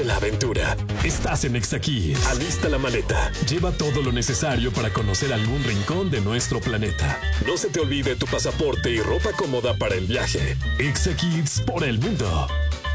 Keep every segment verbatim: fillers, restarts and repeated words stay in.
Vive la aventura. Estás en Exa Kids. Alista la maleta. Lleva todo lo necesario para conocer algún rincón de nuestro planeta. No se te olvide tu pasaporte y ropa cómoda para el viaje. Exa Kids por el mundo.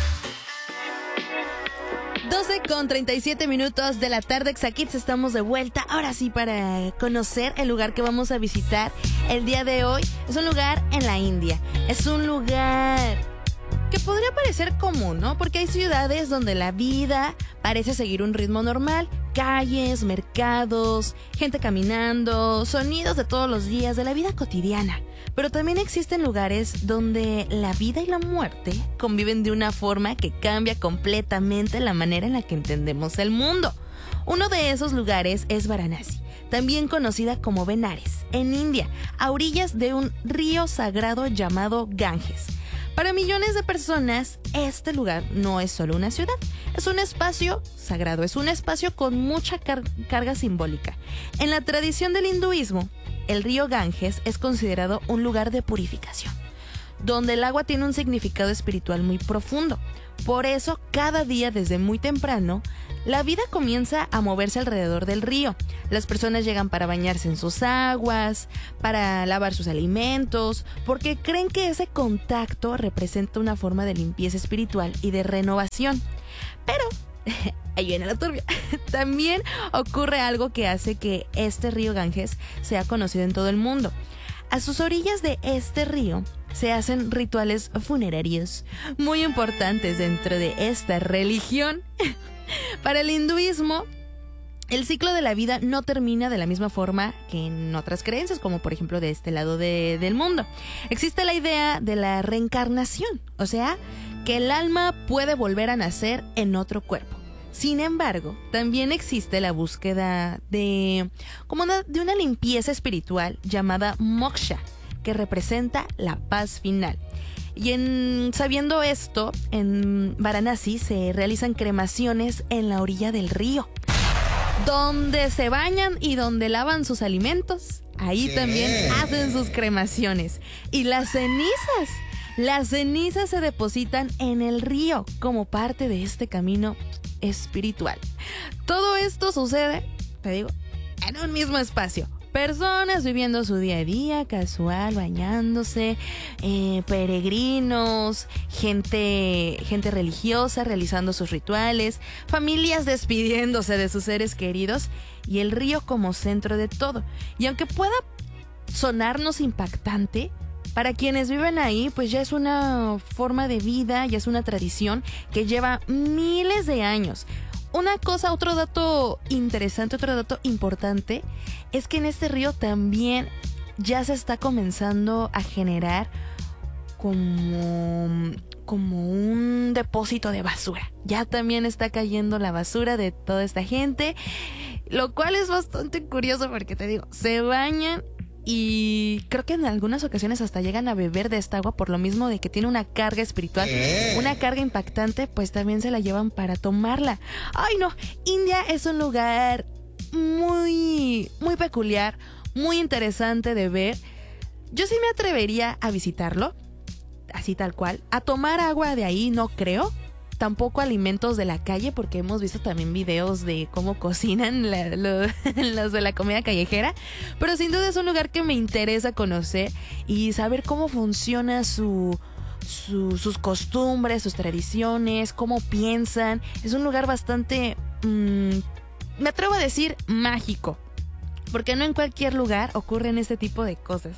doce con treinta y siete minutos de la tarde, Exa Kids, estamos de vuelta. Ahora sí, para conocer el lugar que vamos a visitar el día de hoy. Es un lugar en la India. Es un lugar que podría parecer común, ¿no? Porque hay ciudades donde la vida parece seguir un ritmo normal. Calles, mercados, gente caminando, sonidos de todos los días, de la vida cotidiana. Pero también existen lugares donde la vida y la muerte conviven de una forma que cambia completamente la manera en la que entendemos el mundo. Uno de esos lugares es Varanasi, también conocida como Benares, en India, a orillas de un río sagrado llamado Ganges. Para millones de personas, este lugar no es solo una ciudad, es un espacio sagrado, es un espacio con mucha car- carga simbólica. En la tradición del hinduismo, el río Ganges es considerado un lugar de purificación, donde el agua tiene un significado espiritual muy profundo. Por eso, cada día desde muy temprano, la vida comienza a moverse alrededor del río. Las personas llegan para bañarse en sus aguas, para lavar sus alimentos, porque creen que ese contacto representa una forma de limpieza espiritual y de renovación. Pero ahí viene la turbia. También ocurre algo que hace que este río Ganges sea conocido en todo el mundo. A sus orillas de este río se hacen rituales funerarios muy importantes dentro de esta religión. Para el hinduismo, el ciclo de la vida no termina de la misma forma que en otras creencias, como por ejemplo de este lado de, del mundo. Existe la idea de la reencarnación, o sea, que el alma puede volver a nacer en otro cuerpo. Sin embargo, también existe la búsqueda de, como una, de una limpieza espiritual llamada moksha, que representa la paz final. Y en sabiendo esto, en Varanasi se realizan cremaciones en la orilla del río, donde se bañan y donde lavan sus alimentos. Ahí ¿Qué? También hacen sus cremaciones. Y las cenizas, las cenizas se depositan en el río como parte de este camino espiritual. Todo esto sucede, te digo, en un mismo espacio. Personas viviendo su día a día, casual, bañándose, eh, peregrinos, gente, gente religiosa realizando sus rituales, familias despidiéndose de sus seres queridos y el río como centro de todo. Y aunque pueda sonarnos impactante, para quienes viven ahí, pues ya es una forma de vida, ya es una tradición que lleva miles de años. Una cosa, otro dato interesante, otro dato importante, es que en este río también ya se está comenzando a generar como, como un depósito de basura. Ya también está cayendo la basura de toda esta gente, lo cual es bastante curioso porque te digo, se bañan y creo que en algunas ocasiones hasta llegan a beber de esta agua por lo mismo de que tiene una carga espiritual, ¿Qué? Una carga impactante, pues también se la llevan para tomarla. Ay no, India es un lugar muy, muy peculiar, muy interesante de ver. Yo sí me atrevería a visitarlo, así tal cual. A tomar agua de ahí no creo. Tampoco alimentos de la calle, porque hemos visto también videos de cómo cocinan la, lo, los de la comida callejera. Pero sin duda es un lugar que me interesa conocer y saber cómo funciona su, su, sus costumbres, sus tradiciones, cómo piensan. Es un lugar bastante, mmm, me atrevo a decir, mágico. Porque no en cualquier lugar ocurren este tipo de cosas.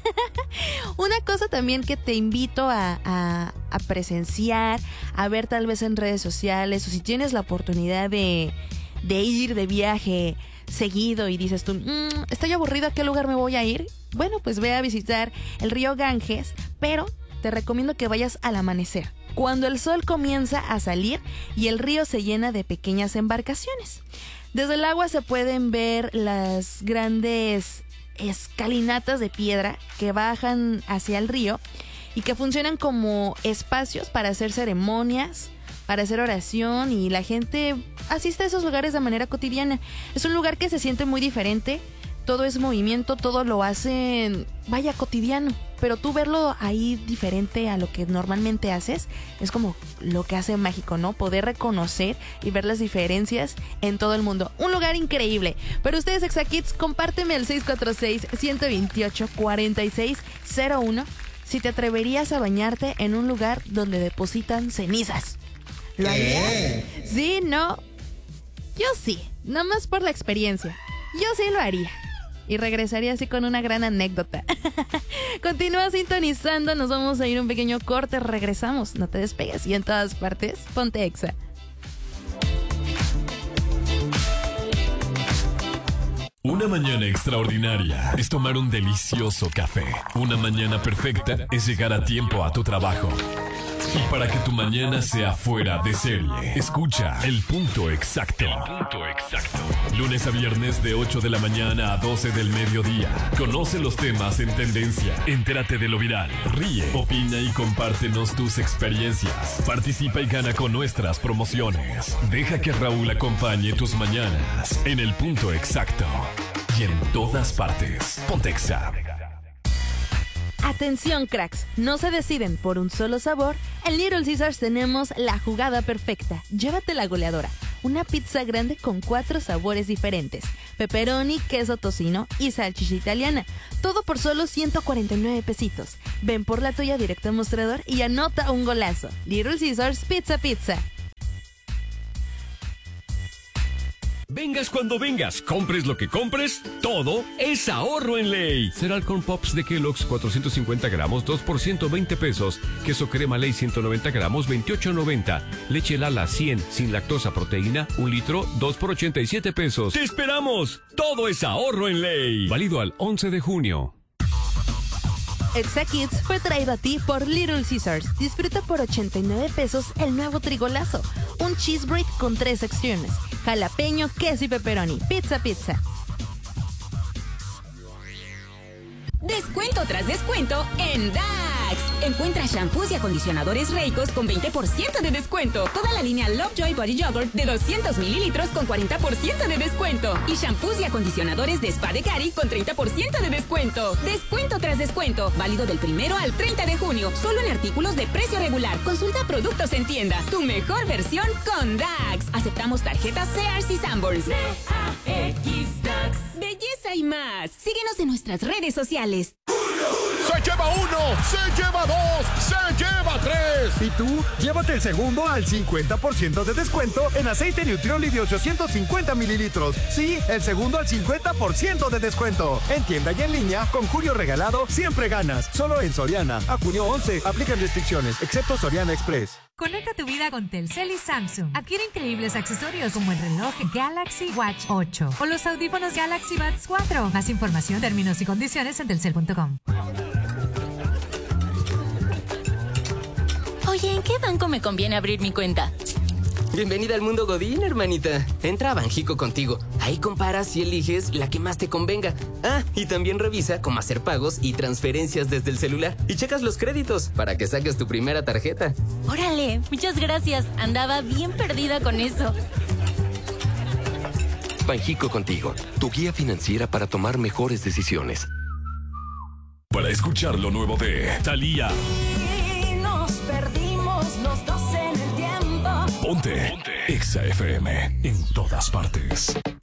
Una cosa también que te invito a, a, a presenciar, a ver tal vez en redes sociales, o si tienes la oportunidad de, de ir de viaje seguido y dices tú, mmm, estoy aburrido, ¿a qué lugar me voy a ir? Bueno, pues ve a visitar el río Ganges, pero te recomiendo que vayas al amanecer, cuando el sol comienza a salir y el río se llena de pequeñas embarcaciones. Desde el agua se pueden ver las grandes escalinatas de piedra que bajan hacia el río y que funcionan como espacios para hacer ceremonias, para hacer oración, y la gente asiste a esos lugares de manera cotidiana. Es un lugar que se siente muy diferente, todo es movimiento, todo lo hacen, vaya, cotidiano, pero tú verlo ahí diferente a lo que normalmente haces, es como lo que hace mágico, ¿no? Poder reconocer y ver las diferencias en todo el mundo. Un lugar increíble. Pero ustedes, ExaKids, compárteme al seis cuatro seis, uno dos ocho, cuatro seis cero uno si te atreverías a bañarte en un lugar donde depositan cenizas. ¿Lo harías? ¿Eh? ¿Sí? ¿No? Yo sí, nada más por la experiencia. Yo sí lo haría. Y regresaría así con una gran anécdota. Continúa sintonizando, nos vamos a ir un pequeño corte, regresamos, no te despegues. Y en todas partes, ponte Exa. Una mañana extraordinaria es tomar un delicioso café. Una mañana perfecta es llegar a tiempo a tu trabajo. Y para que tu mañana sea fuera de serie, escucha El Punto Exacto. El Punto Exacto. Lunes a viernes de ocho de la mañana a doce del mediodía. Conoce los temas en tendencia. Entérate de lo viral. Ríe, opina y compártenos tus experiencias. Participa y gana con nuestras promociones. Deja que Raúl acompañe tus mañanas en El Punto Exacto. Y en todas partes. Ponte Exa. Atención, cracks, no se deciden por un solo sabor. En Little Caesars tenemos la jugada perfecta. Llévate la goleadora. Una pizza grande con cuatro sabores diferentes. Pepperoni, queso tocino y salchicha italiana. Todo por solo ciento cuarenta y nueve pesitos. Ven por la tuya directo al mostrador y anota un golazo. Little Caesars Pizza Pizza. Vengas cuando vengas, compres lo que compres, todo es ahorro en Ley. Cereal Corn Pops de Kellogg's cuatrocientos cincuenta gramos, dos por ciento veinte pesos. Queso crema Ley ciento noventa gramos, veintiocho noventa. Leche Lala cien sin lactosa proteína, un litro, dos por ochenta y siete pesos. ¡Te esperamos! Todo es ahorro en Ley. Válido al once de junio. ExaKids fue traído a ti por Little Caesars. Disfruta por ochenta y nueve pesos el nuevo trigolazo. Un cheese bread con tres secciones: jalapeño, queso y pepperoni. Pizza Pizza. Descuento tras descuento en Dax. Encuentra shampoos y acondicionadores Reicos con veinte por ciento de descuento. Toda la línea Lovejoy Body Yogurt de doscientos mililitros con cuarenta por ciento de descuento. Y shampoos y acondicionadores de Spa de Cari con treinta por ciento de descuento. Descuento tras descuento. Válido del primero al treinta de junio. Solo en artículos de precio regular. Consulta productos en tienda. Tu mejor versión con Dax. Aceptamos tarjetas Sears y Sanborns. D A X Dax. Belleza y más. Síguenos en nuestras redes sociales. Se lleva uno, se lleva dos, se lleva tres. ¿Y tú? Llévate el segundo al cincuenta por ciento de descuento en aceite Nutrioli de ochocientos cincuenta mililitros. Sí, el segundo al cincuenta por ciento de descuento. En tienda y en línea, con Julio Regalado, siempre ganas. Solo en Soriana. A junio once, aplican restricciones, excepto Soriana Express. Conecta tu vida con Telcel y Samsung. Adquiere increíbles accesorios como el reloj Galaxy Watch ocho o los audífonos Galaxy Buds cuatro. Más información, términos y condiciones en telcel punto com. Oye, ¿en qué banco me conviene abrir mi cuenta? Bienvenida al mundo Godín, hermanita. Entra a Banjico Contigo. Ahí comparas y eliges la que más te convenga. Ah, y también revisa cómo hacer pagos y transferencias desde el celular. Y checas los créditos para que saques tu primera tarjeta. Órale, muchas gracias. Andaba bien perdida con eso. Banjico Contigo, tu guía financiera para tomar mejores decisiones. Para escuchar lo nuevo de Thalía. Y nos perdimos los dos en el tiempo. Ponte, Ponte. Exa F M en todas partes.